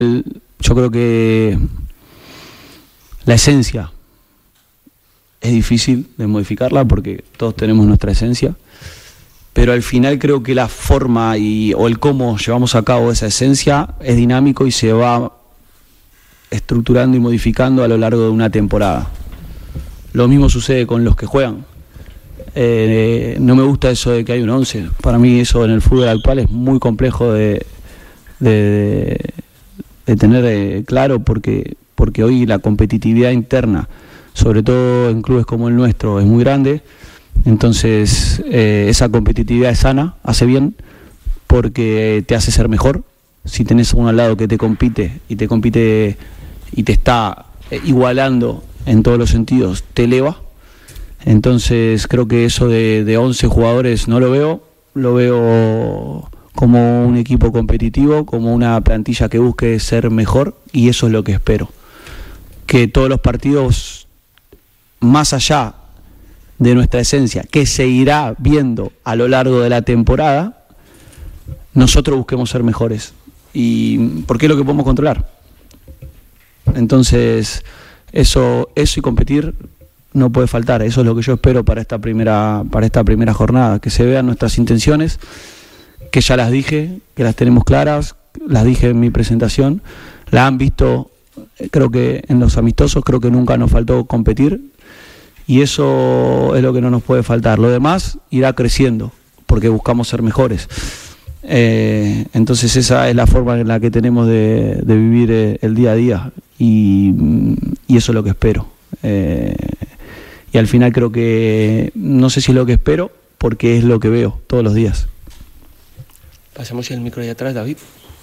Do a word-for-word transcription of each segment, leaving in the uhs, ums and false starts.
yo creo que la esencia es difícil de modificarla porque todos tenemos nuestra esencia, pero al final creo que la forma y, o el cómo llevamos a cabo esa esencia es dinámico y se va estructurando y modificando a lo largo de una temporada. Lo mismo sucede con los que juegan. Eh, no me gusta eso de que hay un once. Para mí eso en el fútbol actual es muy complejo de, de, de tener eh, claro porque, porque hoy la competitividad interna, sobre todo en clubes como el nuestro, es muy grande. Entonces eh, esa competitividad es sana, hace bien, porque te hace ser mejor. Si tenés uno al lado que te compite y te compite y te está igualando en todos los sentidos, te eleva. Entonces creo que eso de, de once jugadores no lo veo, lo veo como un equipo competitivo, como una plantilla que busque ser mejor, y eso es lo que espero. Que todos los partidos, más allá de nuestra esencia, que se irá viendo a lo largo de la temporada, nosotros busquemos ser mejores, y porque es lo que podemos controlar. Entonces eso, eso y competir no puede faltar. Eso es lo que yo espero para esta primera, para esta primera jornada, que se vean nuestras intenciones, que ya las dije, que las tenemos claras, las dije en mi presentación, la han visto, creo que en los amistosos, creo que nunca nos faltó competir, y eso es lo que no nos puede faltar. Lo demás irá creciendo, porque buscamos ser mejores. Eh, entonces esa es la forma en la que tenemos de, de vivir eh, el día a día, y, y eso es lo que espero. Eh, y al final creo que, no sé si es lo que espero, porque es lo que veo todos los días. Pasamos el micro ahí atrás, David.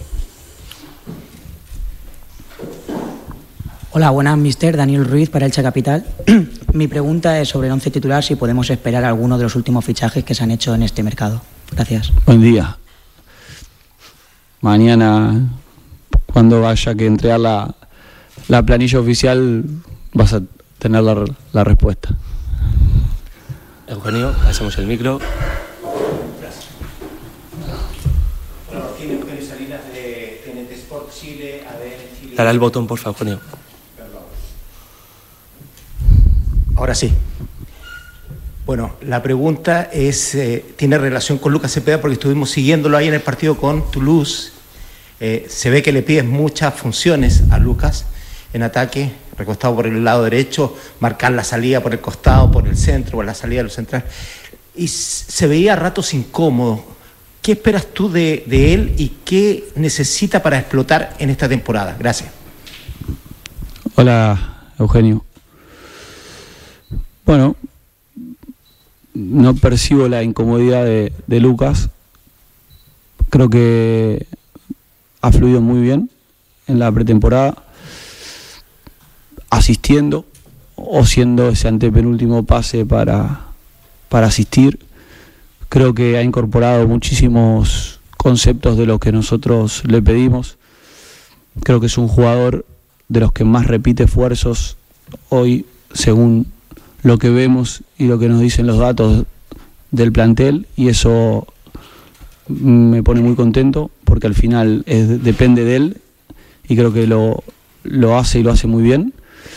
Hola, buenas, mister Daniel Ruiz para Elche Capital. Mi pregunta es sobre el once titular, si podemos esperar alguno de los últimos fichajes que se han hecho en este mercado. Gracias. Buen día. Mañana, cuando vaya que entregar la, la planilla oficial, vas a tener la, la respuesta. Eugenio, pasamos el micro. Gracias. Bueno, tiene Eugenio Salinas de T N T Sport Chile, A D N Chile. Dale al botón, por favor, Eugenio. Ahora sí. Bueno, la pregunta es, eh, tiene relación con Lucas Cepeda, porque estuvimos siguiéndolo ahí en el partido con Toulouse. Eh, se ve que le pides muchas funciones a Lucas en ataque, recostado por el lado derecho, marcar la salida por el costado, por el centro, por la salida de los centrales. Y se veía a ratos incómodo. ¿Qué esperas tú de, de él y qué necesita para explotar en esta temporada? Gracias. Hola, Eugenio. Bueno, no percibo la incomodidad de, de Lucas. Creo que ha fluido muy bien en la pretemporada, asistiendo o siendo ese antepenúltimo pase para, para asistir. Creo que ha incorporado muchísimos conceptos de lo que nosotros le pedimos. Creo que es un jugador de los que más repite esfuerzos hoy, según lo que vemos y lo que nos dicen los datos del plantel, y eso me pone muy contento porque al final es, depende de él, y creo que lo, lo hace y lo hace muy bien.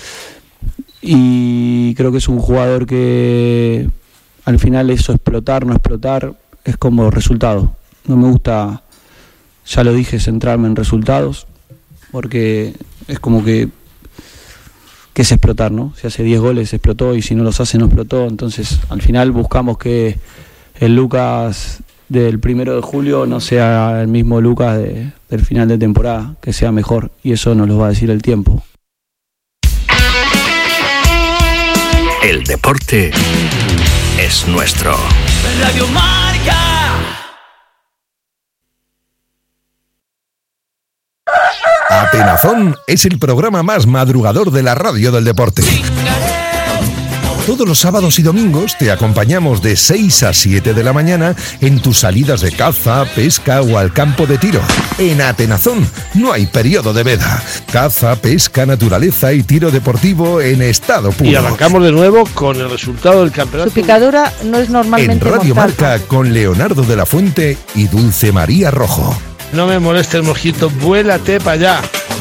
Y creo que es un jugador que al final eso, explotar, no explotar, es como resultado. No me gusta, ya lo dije, centrarme en resultados, porque es como que que es explotar, ¿no? Si hace diez goles explotó, y si no los hace no explotó. Entonces al final buscamos que el Lucas del primero de julio no sea el mismo Lucas de, del final de temporada, que sea mejor, y eso nos lo va a decir el tiempo. El deporte es nuestro. Radio Marca. Atenazón es el programa más madrugador de la radio del deporte. Todos los sábados y domingos te acompañamos de seis a siete de la mañana en tus salidas de caza, pesca o al campo de tiro. En Atenazón no hay periodo de veda. Caza, pesca, naturaleza y tiro deportivo en estado puro. Y arrancamos de nuevo con el resultado del campeonato. Su picadura no es normalmente en Radio mortal. Marca con Leonardo de la Fuente y Dulce María Rojo. No me moleste el mosquito, vuélate para allá.